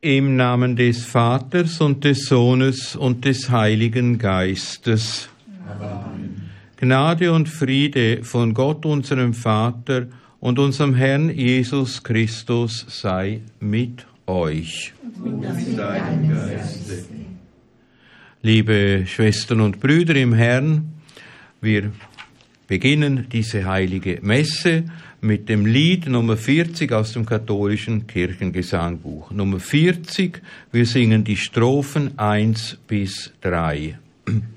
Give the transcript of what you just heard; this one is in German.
Im Namen des Vaters und des Sohnes und des Heiligen Geistes. Amen. Gnade und Friede von Gott, unserem Vater und unserem Herrn Jesus Christus sei mit euch. Und mit deinem Geiste. Liebe Schwestern und Brüder im Herrn, wir beginnen diese heilige Messe mit dem Lied Nummer 40 aus dem katholischen Kirchengesangbuch. Nummer 40, wir singen die Strophen 1 bis 3.